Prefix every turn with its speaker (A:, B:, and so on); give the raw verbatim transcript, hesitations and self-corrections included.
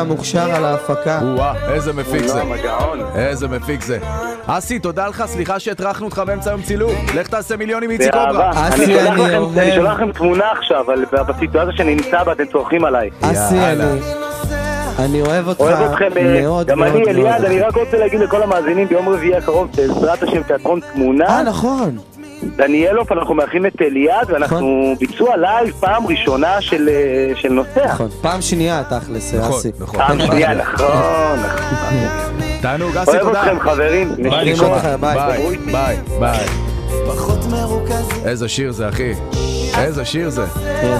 A: מוכשר על ההפקה.
B: וואה, איזה מפיק זה. איזה מפיק זה. אסי, תודה לך, סליחה שהטרחנו אותך באמצע יום צילום. לך תעשה מיליון עם איציק קוברה.
A: אסי, אני אוהב.
C: אני שולח לכם תמונה עכשיו, בסיטואציה שאני נמצא בה, אתם צורכים עליי.
A: אסי, אני אוהב אותך
C: אוהב אתכם
A: מאוד.
C: גם אני, אליעד, אני רק רוצה להגיד לכל המאזינים ביום רביעי הקרוב, בעזרת השם תיאטרון תמונה.
A: אה, נכון.
C: דניאלוף, אנחנו מארחים את אליעד, ואנחנו ביצוע לייב פעם ראשונה של נוסע.
A: נכון, פעם שנייה תכלס, אסי.
C: פעם שנייה, נכון.
B: תענוג, אסי, תודה.
C: אוהב אתכם חברים.
B: ביי, ביי, ביי, ביי. איזה שיר זה, אחי. איזה שיר זה.